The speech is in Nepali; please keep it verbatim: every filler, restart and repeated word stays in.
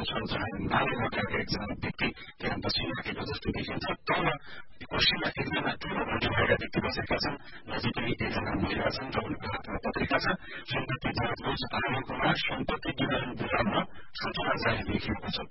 छन् जहाँ माले लगाएका एकजना व्यक्ति त्यहाँ बसिराखेको जस्तो देखिन्छ। तल कुर्सीमा एकजना ठूलो घटी भएका व्यक्ति बसेका छन्, नजिकै एकजना महिला छन् र उनको हातमा पत्रिका छ। सम्पत्ति जाँच आयोगमा सम्पत्ति विवरण बुझाउन सूचना जारी लेखिएको छ।